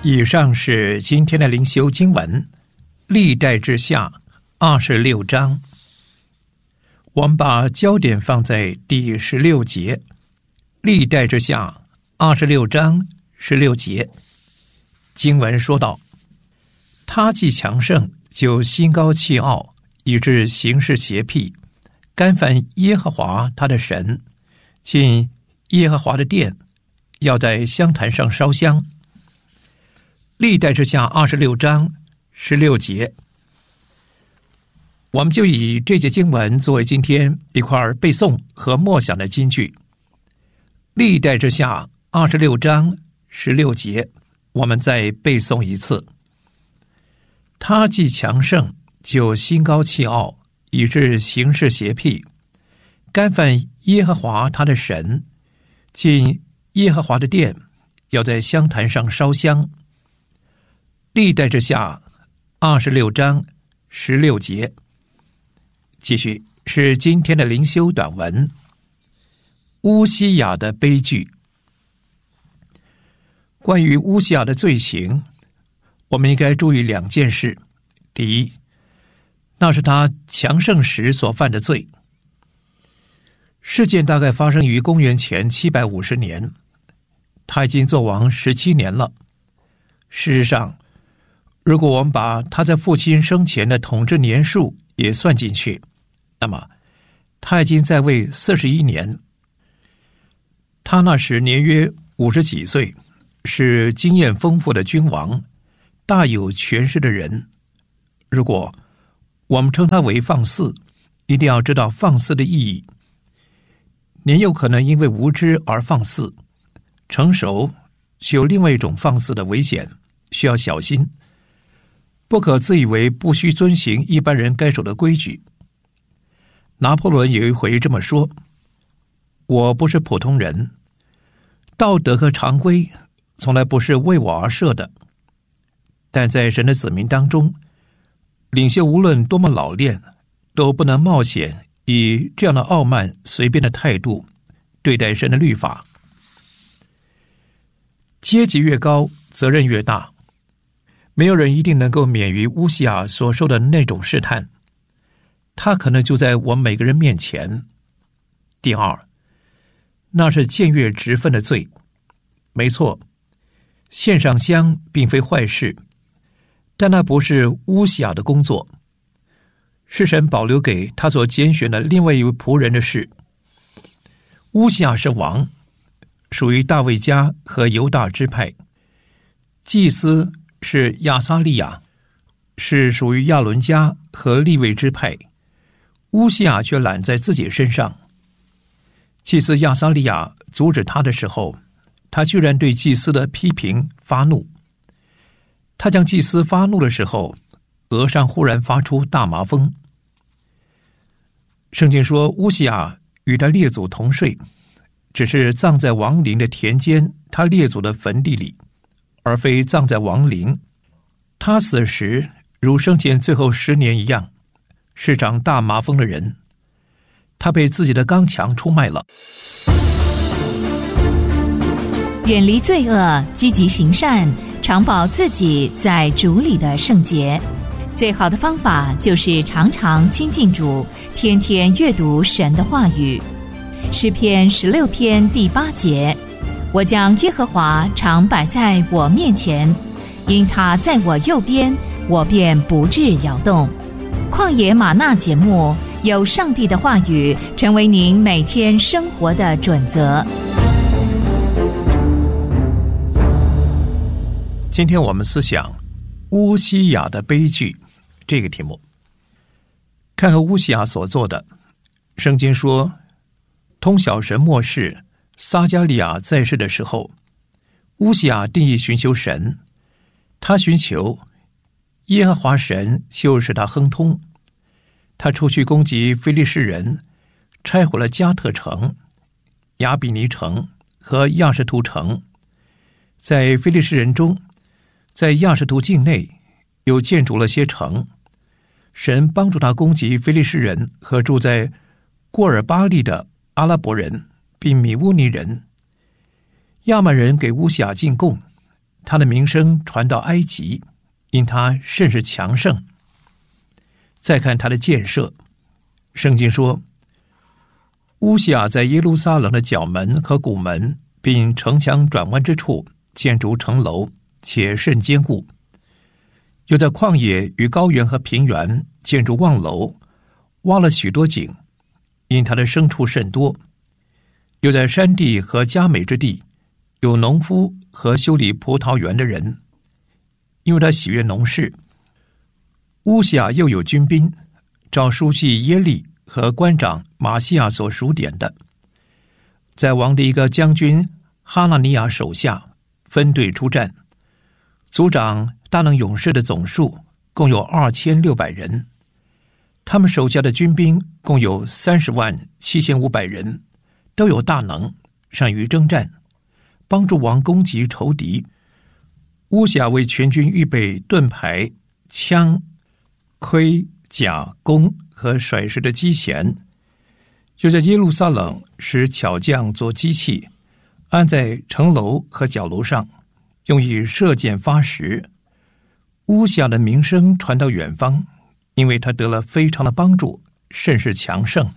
以上是今天的灵修经文，历代志下26章。我们把焦点放在第16节，历代志下26章16节。经文说道：他既强盛，就心高气傲，以致行事邪僻，干犯耶和华他的神，进耶和华的殿，要在香坛上烧香。历代志下26章16节，我们就以这节经文作为今天一块背诵和默想的金句。历代志下26章16节，我们再背诵一次。他既强盛，就心高气傲，以致行事邪僻，干犯耶和华他的神，进耶和华的殿，要在香坛上烧香。历代志下26章16节。继续是今天的灵修短文，乌西雅的悲剧。关于乌西雅的罪行，我们应该注意两件事。第一，那是他强盛时所犯的罪。事件大概发生于公元前750年，他已经做王17年了。事实上，如果我们把他在父亲生前的统治年数也算进去，那么他已经在位41年。他那时年约50几岁，是经验丰富的君王，大有权势的人。如果我们称他为放肆，一定要知道放肆的意义。年幼可能因为无知而放肆，成熟是有另外一种放肆的危险，需要小心。不可自以为不需遵行一般人该守的规矩。拿破仑有一回这么说：我不是普通人，道德和常规从来不是为我而设的。但在神的子民当中，领袖无论多么老练，都不能冒险以这样的傲慢随便的态度对待神的律法。阶级越高，责任越大。没有人一定能够免于乌西雅所受的那种试探，他可能就在我们每个人面前。第二，那是僭越职分的罪。没错，献上香并非坏事，但那不是乌西雅的工作，是神保留给他所拣选的另外一位仆人的事。乌西雅是王，属于大卫家和犹大支派，祭司是亚撒利雅，是属于亚伦家和利未支派。乌西雅却揽在自己身上。祭司亚撒利雅阻止他的时候，他居然对祭司的批评发怒。他将祭司发怒的时候，额上忽然发出大麻风。圣经说乌西雅与他列祖同睡，只是葬在王陵的田间他列祖的坟地里，而非葬在王陵。他死时如生前最后10年一样，是长大麻风的人。他被自己的刚强出卖了。 远离罪恶，积极行善，常保自己在主里的圣洁。最好的方法就是常常亲近主，天天阅读神的话语。诗篇16篇第8节，我将耶和华常摆在我面前，因他在我右边，我便不致摇动。旷野吗哪节目，有上帝的话语成为您每天生活的准则。 今天我们思想乌西雅的悲剧这个题目。看看乌西雅所做的。圣经说，通晓神末世撒迦利亚在世的时候，乌西雅定义寻求神，他寻求耶和华神就使他亨通。他出去攻击非利士人，拆毁了加特城、亚比尼城和亚实图城。在非利士人中，在亚实图境内又建筑了些城。神帮助他攻击非利士人和住在过尔巴利的阿拉伯人并米乌尼人。亚曼人给乌西雅进贡， 他的名声传到埃及，因他甚是强盛。再看他的建设，圣经说，乌西雅在耶路撒冷的角门和谷门，并城墙转弯之处建筑城楼，且甚坚固。又在旷野与高原和平原建筑望楼，挖了许多井，因他的牲畜甚多。又在山地和佳美之地，有农夫和修理葡萄园的人，因为他喜悦农事。乌西雅又有军兵，照书记耶利和官长马西亚所数点的，在王的一个将军哈纳尼亚手下分队出战，族长大能勇士的总数共有2600人，他们手下的军兵共有307500人，都有大能，善于征战，帮助王攻击仇敌。乌西雅为全军预备盾牌、枪、盔甲、弓和甩石的机弦，又在耶路撒冷使巧匠做机器，安在城楼和角楼上，用以射箭发石。乌西雅的名声传到远方，因为他得了非常的帮助，甚是强盛。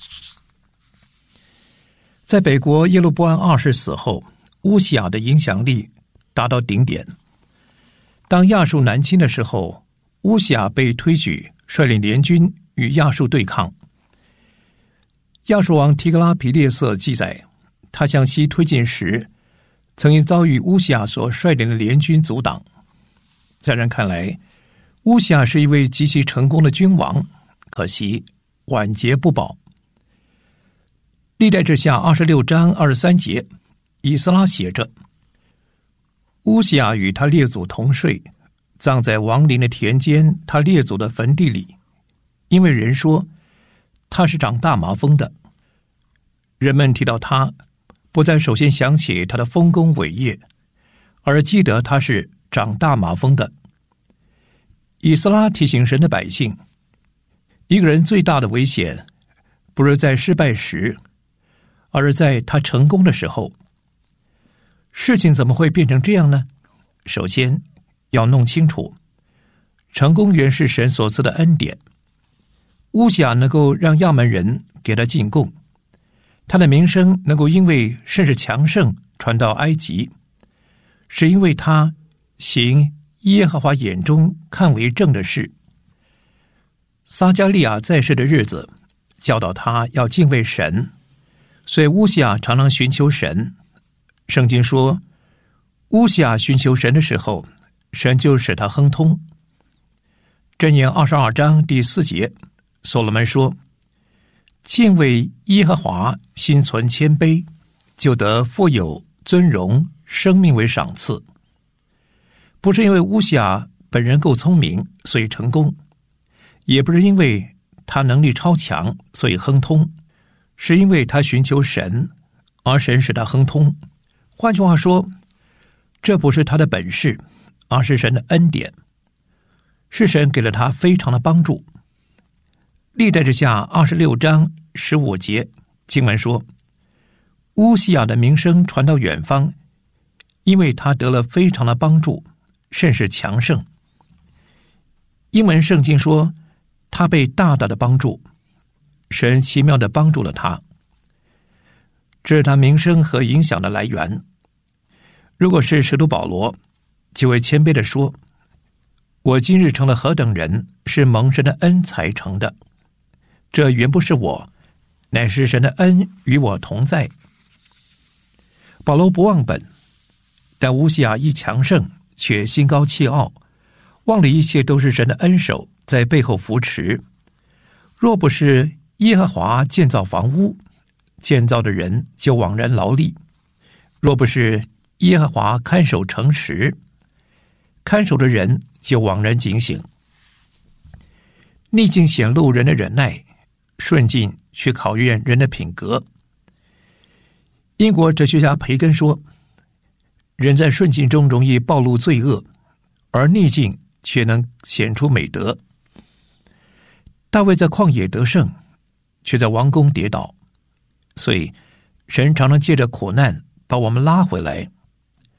在北国耶罗波安2世死后，乌西雅的影响力达到顶点。当亚述南侵的时候，乌西雅被推举率领联军与亚述对抗。亚述王提格拉皮列瑟记载，他向西推进时，曾经遭遇乌西雅所率领的联军阻挡。在人看来，乌西雅是一位极其成功的君王，可惜晚节不保。历代志下26章23节，以斯拉写着，乌西雅与他列祖同睡，葬在王陵的田间他列祖的坟地里，因为人说他是长大麻风的。人们提到他，不再首先想起他的丰功伟业，而记得他是长大麻风的。以斯拉提醒神的百姓，一个人最大的危险不是在失败时，而是在他成功的时候。事情怎么会变成这样呢？首先要弄清楚，成功原是神所赐的恩典。乌西雅能够让亚门人给他进贡，他的名声能够因为甚是强盛传到埃及，是因为他行耶和华眼中看为正的事。撒迦利亚在世的日子，教导他要敬畏神，所以乌西雅常常寻求神。圣经说，乌西雅寻求神的时候，神就使他亨通。箴言22章第4节，所罗门说，敬畏耶和华，心存谦卑，就得富有、尊荣、生命为赏赐。不是因为乌西雅本人够聪明所以成功，也不是因为他能力超强所以亨通，是因为他寻求神，而神使他亨通。换句话说，这不是他的本事，而是神的恩典，是神给了他非常的帮助。历代志下26章15节经文说，乌西雅的名声传到远方，因为他得了非常的帮助，甚是强盛。英文圣经说，他被大大的帮助，神奇妙的帮助了他，这是他名声和影响的来源。如果是使徒保罗，就会谦卑地说，我今日成了何等人，是蒙神的恩才成的，这原不是我，乃是神的恩与我同在。保罗不忘本，但乌西雅一强盛，却心高气傲，忘了一切都是神的恩手在背后扶持。若不是耶和华建造房屋，建造的人就枉然劳力；若不是耶和华看守城池，看守的人就枉然警醒。逆境显露人的忍耐，顺境去考验人的品格。英国哲学家培根说，人在顺境中容易暴露罪恶，而逆境却能显出美德。大卫在旷野得胜，却在王宫跌倒，所以神常常借着苦难把我们拉回来。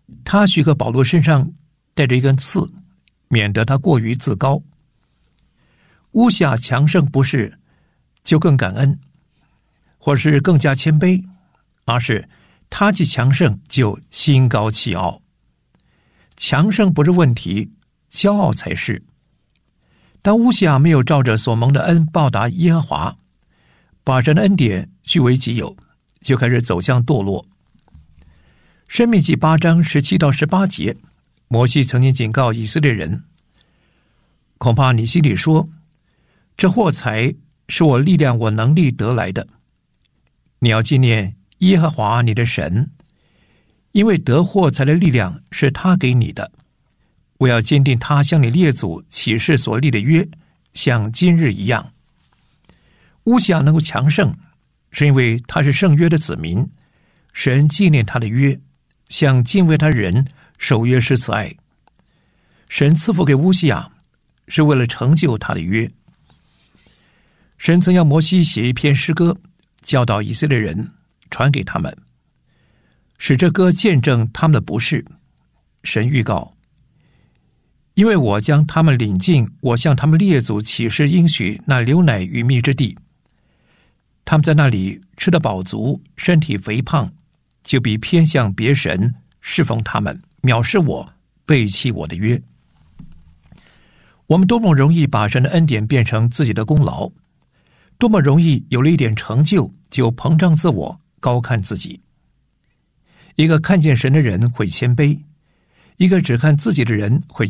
他许可保罗身上带着一根刺，免得他过于自高。乌西雅强盛不是就更感恩，或是更加谦卑，而是他既强盛就心高气傲。强盛不是问题，骄傲才是。当乌西雅没有照着所蒙的恩报答耶和华，把神的恩典据为己有，就开始走向堕落。申命记8章17到18节，摩西曾经警告以色列人，恐怕你心里说，这货财是我力量我能力得来的。你要纪念耶和华你的神，因为得货财的力量是他给你的。我要坚定他向你列祖起誓所立的约，像今日一样。乌西雅能够强盛，是因为他是圣约的子民，神纪念他的约，向敬畏他的人守约施慈爱。神赐福给乌西雅，是为了成就他的约。神曾要摩西写一篇诗歌，教导以色列人，传给他们，使这歌见证他们的不是。神预告，因为我将他们领进我向他们列祖起誓应许那流奶与蜜之地，他们在那里吃得饱足，身体肥胖，就必偏向别神，侍奉他们，藐视我，背弃我的约。我们多么容易把神的恩典变成自己的功劳，多么容易有了一点成就就膨胀自我，高看自己。一个看见神的人会谦卑，一个只看自己的人会